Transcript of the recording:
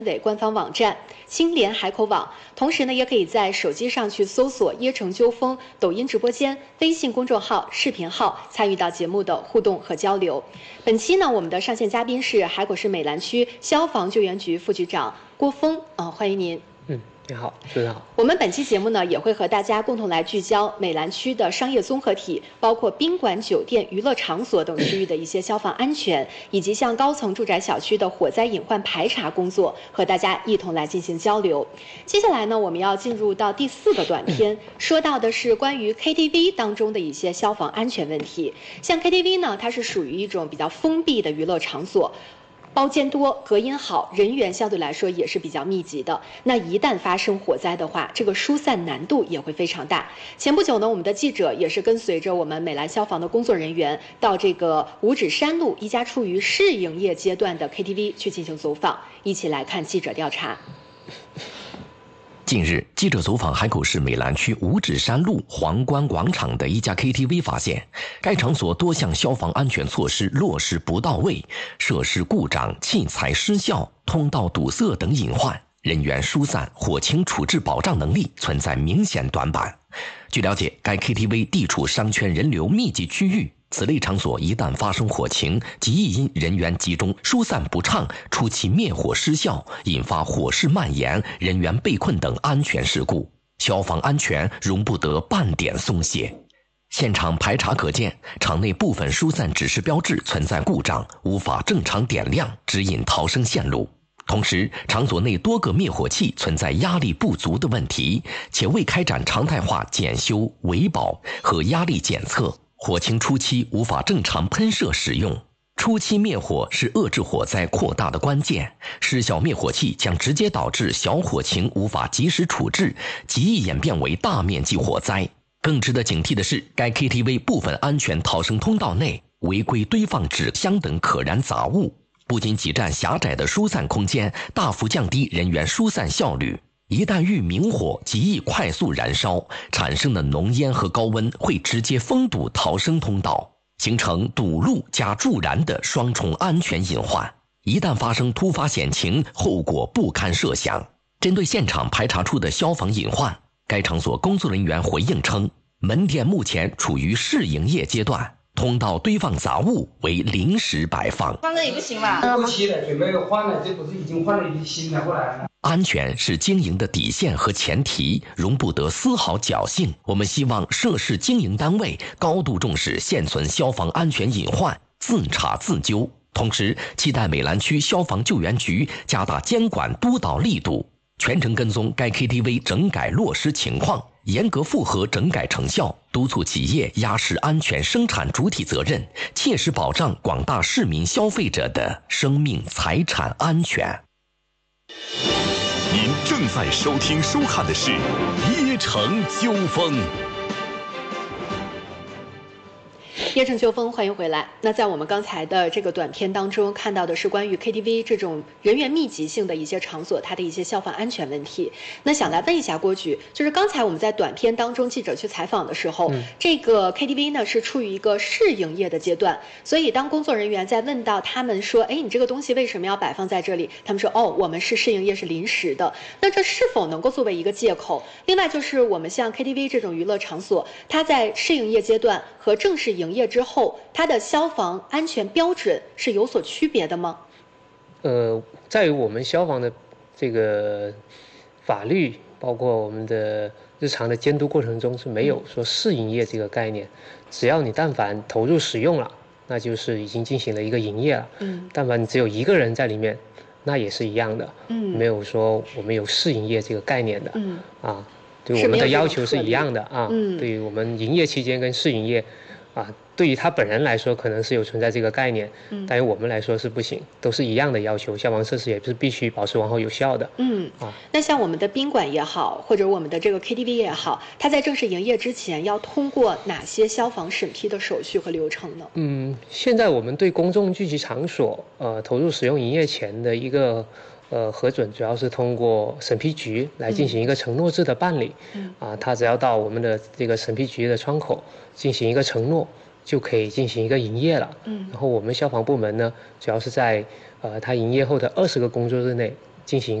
委官方网站青联海口网，同时呢，也可以在手机上去搜索“椰城纠锋”抖音直播间、微信公众号、视频号，参与到节目的互动和交流。本期呢，我们的上线嘉宾是海口市美兰区消防救援局副局长郭峰，欢迎您。 你好，主持人好。 我们本期节目呢，也会和大家共同来聚焦美兰区的商业综合体，包括宾馆、酒店、娱乐场所等区域的一些消防安全，以及像高层住宅小区的火灾隐患排查工作，和大家一同来进行交流。接下来呢，我们要进入到第4个短片，说到的是关于 KTV 当中的一些消防安全问题。像 KTV 呢，它是属于一种比较封闭的娱乐场所。包间多，隔音好，人员相对来说也是比较密集的。那一旦发生火灾的话，这个疏散难度也会非常大。前不久呢，我们的记者也是跟随着我们美兰消防的工作人员到这个五指山路一家处于试营业阶段的 KTV 去进行走访，一起来看记者调查。 近日，记者走访海口市美兰区五指山路皇冠广场的一家 KTV， 发现该场所多项消防安全措施落实不到位，设施故障、器材失效、通道堵塞等隐患，人员疏散、火情处置保障能力存在明显短板。据了解，该 KTV 地处商圈人流密集区域，此类场所一旦发生火情，极易因人员集中、疏散不畅、初期灭火失效，引发火势蔓延、人员被困等安全事故。消防安全容不得半点松懈。现场排查可见，场内部分疏散指示标志存在故障，无法正常点亮，指引逃生线路。同时，场所内多个灭火器存在压力不足的问题，且未开展常态化检修、维保和压力检测，火情初期无法正常喷射使用。初期灭火是遏制火灾扩大的关键，失效灭火器将直接导致小火情无法及时处置，极易演变为大面积火灾。更值得警惕的是，该 KTV 部分安全逃生通道内违规堆放纸箱等可燃杂物，不仅挤占狭窄的疏散空间，大幅降低人员疏散效率。一旦遇明火，极易快速燃烧，产生的浓烟和高温会直接封堵逃生通道，形成堵路加助燃的双重安全隐患。一旦发生突发险情，后果不堪设想。针对现场排查出的消防隐患，该场所工作人员回应称，门店目前处于试营业阶段，通道堆放杂物为临时摆放。 放这也不行吧？ 过期了，准备换了，这不是已经换了一新的过来了。 安全是经营的底线和前提，容不得丝毫侥幸。我们希望涉事经营单位高度重视现存消防安全隐患，自查自纠。同时，期待美兰区消防救援局加大监管督导力度，全程跟踪该 KTV 整改落实情况，严格复核整改成效，督促企业压实安全生产主体责任，切实保障广大市民消费者的生命财产安全。 您正在收听收看的是《椰城纠锋》。 椰城纠锋，欢迎回来。那在我们刚才的这个短片当中，看到的是关于 KTV 这种人员密集性的一些场所，它的一些消防安全问题。那想来问一下郭局，就是刚才我们在短片当中记者去采访的时候，这个 KTV 呢是处于一个试营业的阶段，所以当工作人员在问到他们说，你这个东西为什么要摆放在这里？他们说，我们是试营业，是临时的。那这是否能够作为一个借口？另外就是我们像 KTV 这种娱乐场所，它在试营业阶段和正式营业之后，它的消防安全标准是有所区别的吗？ 在于我们消防的这个法律，包括我们的日常的监督过程中是没有说试营业这个概念。只要你但凡投入使用了，那就是已经进行了一个营业了。但凡你只有一个人在里面，那也是一样的。没有说我们有试营业这个概念的。对我们的要求是一样的啊。对于我们营业期间跟试营业对于他本人来说可能是有存在这个概念，但于我们来说是不行，都是一样的要求，消防设施也是必须保持完好有效的。 那像我们的宾馆也好，或者我们的这个 KTV 也好，它在正式营业之前要通过哪些消防审批的手续和流程呢？ 现在我们对公众聚集场所投入使用营业前的一个核准，主要是通过审批局来进行一个承诺制的办理。他只要到我们的这个审批局的窗口进行一个承诺，就可以进行一个营业了。然后我们消防部门呢，主要是在他营业后的20个工作日内进行